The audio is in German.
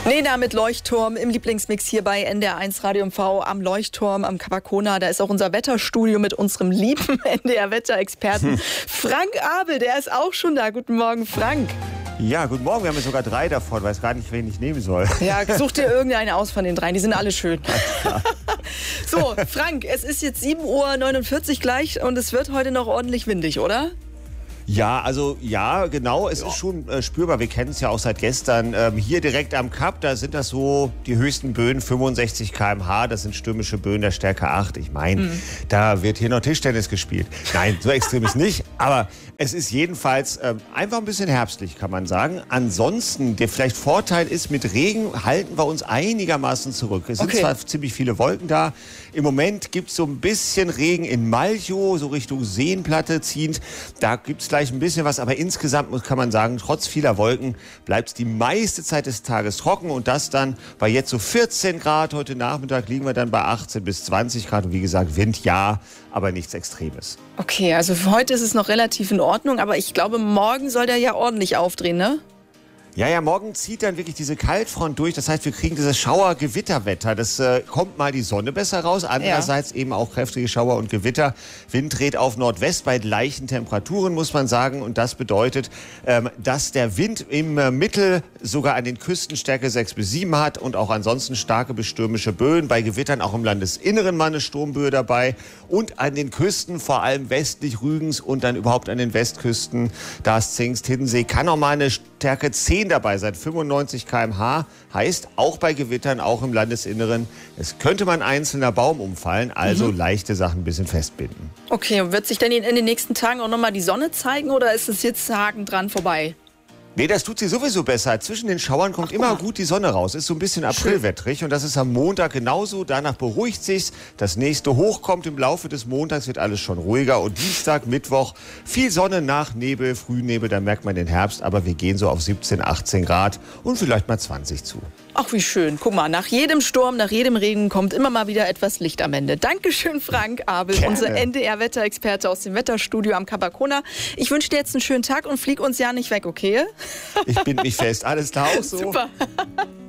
Nena mit Leuchtturm im Lieblingsmix hier bei NDR1 Radio MV am Leuchtturm am Capacona. Da ist auch unser Wetterstudio mit unserem lieben NDR-Wetterexperten Frank Abel. Der ist auch schon da. Guten Morgen, Frank. Ja, guten Morgen. Wir haben ja sogar 3 davon. Weiß gar nicht, wen ich nehmen soll. Ja, such dir irgendeine aus von den 3. Die sind alle schön. So, Frank, es ist jetzt 7:49 Uhr gleich und es wird heute noch ordentlich windig, oder? Ja, also ja, genau. Es ist schon spürbar. Wir kennen es ja auch seit gestern. Hier direkt am Kap, da sind das so die höchsten Böen, 65 km/h. Das sind stürmische Böen der Stärke 8. Ich meine, da wird hier noch Tischtennis gespielt. Nein, so extrem ist nicht. Aber es ist jedenfalls einfach ein bisschen herbstlich, kann man sagen. Ansonsten, der vielleicht Vorteil ist, mit Regen halten wir uns einigermaßen zurück. Es sind zwar ziemlich viele Wolken da. Im Moment gibt es so ein bisschen Regen in Malchow, so Richtung Seenplatte ziehend. Da gibt es gleich ein bisschen was, aber insgesamt kann man sagen, trotz vieler Wolken bleibt es die meiste Zeit des Tages trocken und das dann bei jetzt so 14 Grad. Heute Nachmittag liegen wir dann bei 18 bis 20 Grad und wie gesagt, Wind ja, aber nichts Extremes. Okay, also für heute ist es noch relativ in Ordnung, aber ich glaube, morgen soll der ja ordentlich aufdrehen, ne? Ja, morgen zieht dann wirklich diese Kaltfront durch. Das heißt, wir kriegen dieses Schauer-Gewitterwetter. Das kommt mal die Sonne besser raus. Andererseits eben auch kräftige Schauer und Gewitter. Wind dreht auf Nordwest bei gleichen Temperaturen, muss man sagen. Und das bedeutet, dass der Wind im Mittel sogar an den Küsten Stärke 6 bis 7 hat und auch ansonsten starke bis stürmische Böen. Bei Gewittern auch im Landesinneren mal eine Sturmböe dabei. Und an den Küsten, vor allem westlich Rügens und dann überhaupt an den Westküsten, da ist Zingst, Hiddensee, kann auch mal eine Stärke 10 dabei sein, 95 km/h, heißt auch bei Gewittern, auch im Landesinneren, es könnte mal ein einzelner Baum umfallen, also leichte Sachen ein bisschen festbinden. Okay, und wird sich denn in den nächsten Tagen auch nochmal die Sonne zeigen oder ist es jetzt Haken dran vorbei? Nee, das tut sie sowieso besser. Zwischen den Schauern kommt immer gut die Sonne raus. Ist so ein bisschen aprilwettrig und das ist am Montag genauso. Danach beruhigt sich's. Das nächste Hoch kommt im Laufe des Montags, wird alles schon ruhiger. Und Dienstag, Mittwoch, viel Sonne nach Nebel, Frühnebel, da merkt man den Herbst. Aber wir gehen so auf 17, 18 Grad und vielleicht mal 20 zu. Ach, wie schön. Guck mal, nach jedem Sturm, nach jedem Regen kommt immer mal wieder etwas Licht am Ende. Dankeschön, Frank Abel, unser NDR-Wetterexperte aus dem Wetterstudio am Capacona. Ich wünsche dir jetzt einen schönen Tag und flieg uns ja nicht weg, okay? Ich bind mich fest. Alles klar auch so. Super.